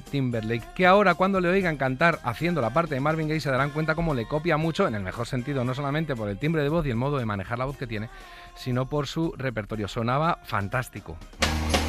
Timberlake, que ahora cuando le oigan cantar haciendo la parte de Marvin Gaye se darán cuenta cómo le copia mucho, en el mejor sentido, no solamente por el timbre de voz y el modo de manejar la voz que tiene, sino por su repertorio. Sonaba fantástico.